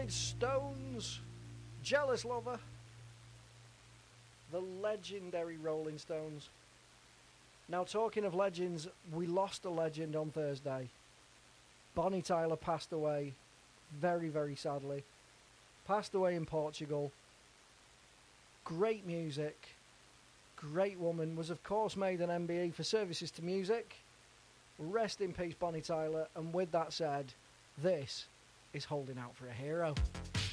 Rolling Stones, Jealous Lover. The legendary Rolling Stones. Now, talking of legends, we lost a legend on Thursday. Bonnie Tyler passed away very, very sadly. Passed away in Portugal. Great music. Great woman. Was, of course, made an MBE for services to music. Rest in peace, Bonnie Tyler. And with that said, this is Holding Out for a Hero.